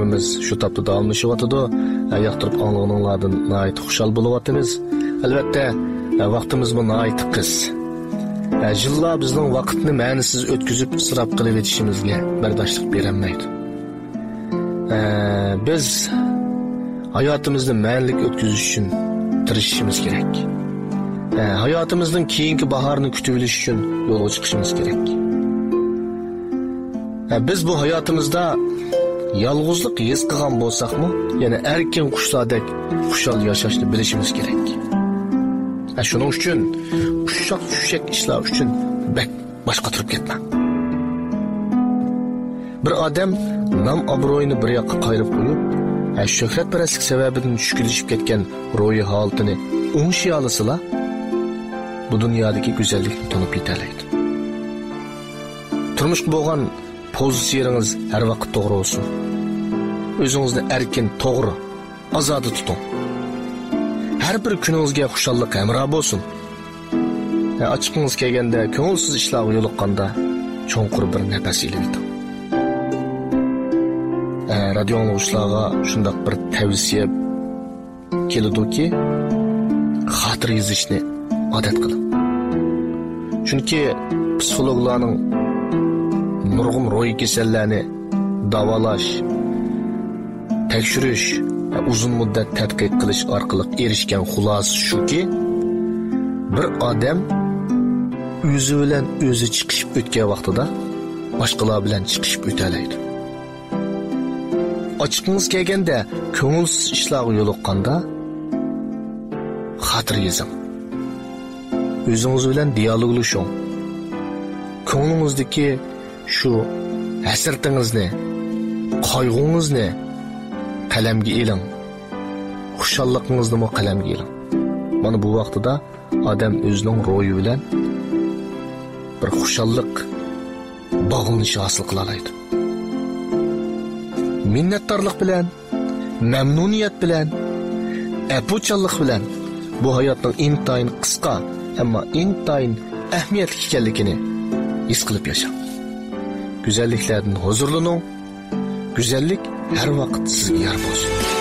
programmamiz shu topda davomlashyapti. Yoqtirib anglag'anlardan nihoyat xushal bo'lyapmiz. Albatta, vaqtimiz bu nihoyat qis. Yillar bizning vaqtni ma'nisiz o'tkazib isrof qilib etishimizga bardoshlik berolmaydi. Biz hayotimizni ma'nilik o'tkazish uchun tirishishimiz kerak. Hayotimizning keyingi bahorni kutib olish uchun yo'lga chiqishimiz kerak. Biz bu hayotimizda yolg'izlik his qilgan bo'lsakmi, yana erkin qushlardek xushal yashashni bilishimiz kerak. Shuning uchun ushshaq ishlar uchun boshqa turib ketma. Bir odam nam obro'yini bir yoqqa qayirib qo'yib, shuhratparastlik sababidan tushkilishib ketgan ro'yi holatini o'ngshiy olsalar, bu dunyodagi go'zallikni tanib yetalaydi. Turmushga bo'lgan pozitsiyangiz har vaqt to'g'ri bo'lsin. O'zingizni erkin, to'g'ri, ozod tuting. Har bir kuningizga xushallik hamroh bo'lsin. Ochiqingiz kelganda, ko'ngilsiz ishlarga yo'liqqanda cho'nqur bir nafas ilib radio anglag'uvchilarga shunday bir tavsiya keladi-ki, xotir yozishni odat qiling. Chunki psixologlarning nurg'un ro'y kasallarni davolash, tekshirish, uzun muddat tadqiq qilish orqali erishgan xulosa shuki, bir odam o'zi bilan o'zi chiqishib o'tgan vaqtida boshqalar bilan chiqishib o'talaydi. Ochiqingiz kelganda, ko'ngilsiz ishlarga yo'liqqanda xotir yozing. O'zingiz bilan dialoglashing. Ko'nglingizdagi shu hasratingizni, qayg'ungizni qalamga eling. Xushalligingizni mo qalamga eling. Mana bu vaqtida odam o'zining ro'yi bilan bir xushallik bog'lanish hosil qila oladi. Minnatdorlik bilan, mamnuniyat bilan, apuchallik bilan bu hayotning intayin qisqa, ammo intayin ahamiyatli ekanligini his qilib yashang. Güzelliklerden huzurlaning. Güzellik her vaqt sizga yor bo'lsin.